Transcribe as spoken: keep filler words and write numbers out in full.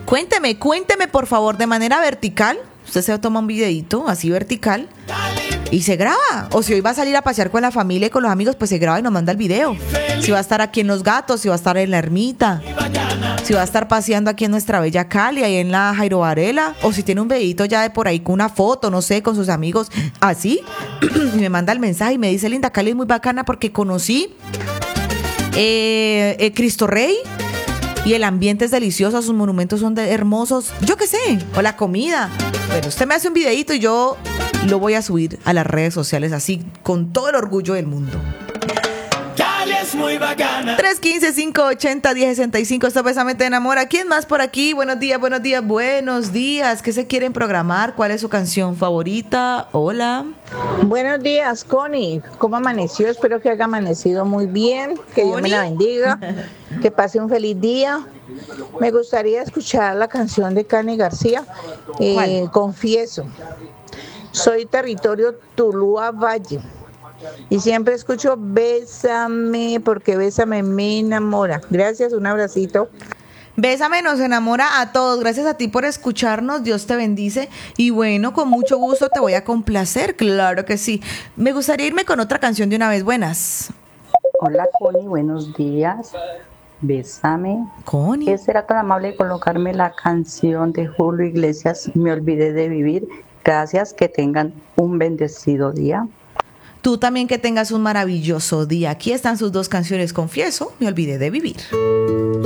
Cuénteme, cuénteme por favor de manera vertical. Usted se toma un videito así vertical y se graba. O si hoy va a salir a pasear con la familia y con los amigos, pues se graba y nos manda el video. Si va a estar aquí en Los Gatos, si va a estar en la Ermita, si va a estar paseando aquí en nuestra bella Cali, ahí en la Jairo Varela, o si tiene un videito ya de por ahí con una foto, no sé, con sus amigos, así, y me manda el mensaje y me dice: Linda, Cali es muy bacana porque conocí eh, eh, Cristo Rey y el ambiente es delicioso, sus monumentos son de, hermosos, yo qué sé, o la comida. Bueno, usted me hace un videito y yo lo voy a subir a las redes sociales así, con todo el orgullo del mundo. Es muy bacana. tres uno cinco, cinco ocho cero, uno cero seis cinco. Esto Besame enamora. ¿Quién más por aquí? Buenos días, buenos días, buenos días. ¿Qué se quieren programar? ¿Cuál es su canción favorita? Hola. Buenos días, Connie. ¿Cómo amaneció? Espero que haya amanecido muy bien. Que Dios me la bendiga. Que pase un feliz día. Me gustaría escuchar la canción de Cani García. Eh, confieso. Soy territorio Tuluá Valle. Y siempre escucho Bésame, porque Bésame me enamora. Gracias, un abracito. Bésame nos enamora a todos. Gracias a ti por escucharnos. Dios te bendice. Y bueno, con mucho gusto te voy a complacer. Claro que sí. Me gustaría irme con otra canción de una vez. Buenas. Hola, Connie. Buenos días. Bésame. Connie. ¿Qué será tan amable de colocarme la canción de Julio Iglesias? Me olvidé de vivir. Gracias. Que tengan un bendecido día. Tú también que tengas un maravilloso día. Aquí están sus dos canciones. Confieso, me olvidé de vivir.